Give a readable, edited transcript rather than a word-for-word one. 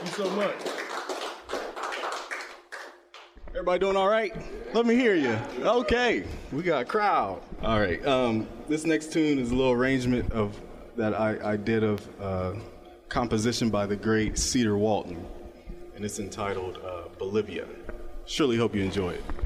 you so much. Everybody doing all right? Let me hear you. Okay, we got a crowd. All right, this next tune is a little arrangement that I did of composition by the great Cedar Walton, and it's entitled Bolivia. Surely hope you enjoy it.